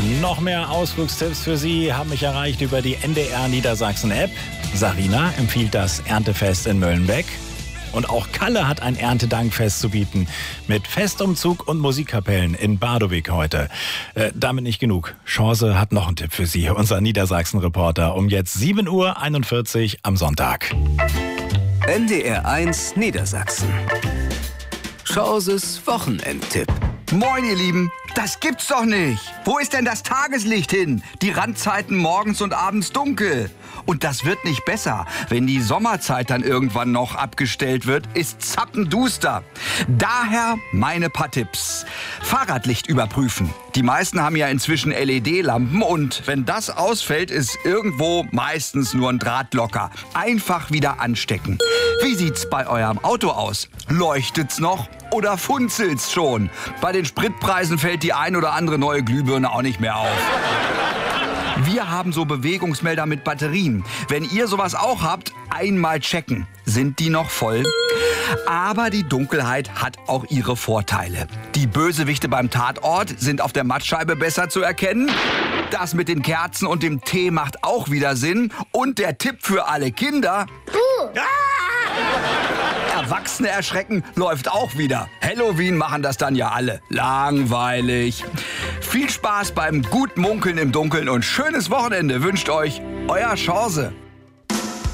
Noch mehr Ausflugstipps für Sie haben mich erreicht über die NDR Niedersachsen App. Sarina empfiehlt das Erntefest in Möllenbeck. Und auch Kalle hat ein Erntedankfest zu bieten. Mit Festumzug und Musikkapellen in Badowig heute. Damit nicht genug. Chance hat noch einen Tipp für Sie, unser Niedersachsen-Reporter. Um jetzt 7:41 Uhr am Sonntag. NDR 1 Niedersachsen. Chances Wochenendtipp. Moin, ihr Lieben. Das gibt's doch nicht. Wo ist denn das Tageslicht hin? Die Randzeiten morgens und abends dunkel. Und das wird nicht besser. Wenn die Sommerzeit dann irgendwann noch abgestellt wird, ist zappenduster. Daher meine paar Tipps. Fahrradlicht überprüfen. Die meisten haben ja inzwischen LED-Lampen und wenn das ausfällt, ist irgendwo meistens nur ein Draht locker. Einfach wieder anstecken. Wie sieht's bei eurem Auto aus? Leuchtet's noch oder funzelt's schon? Bei den Spritpreisen fällt die ein oder andere neue Glühbirne auch nicht mehr auf. Wir haben so Bewegungsmelder mit Batterien. Wenn ihr sowas auch habt, einmal checken. Sind die noch voll? Aber die Dunkelheit hat auch ihre Vorteile. Die Bösewichte beim Tatort sind auf der Mattscheibe besser zu erkennen. Das mit den Kerzen und dem Tee macht auch wieder Sinn. Und der Tipp für alle Kinder: Erwachsene erschrecken läuft auch wieder. Halloween machen das dann ja alle. Langweilig. Viel Spaß beim Gutmunkeln im Dunkeln und schönes Wochenende wünscht euch euer Chance.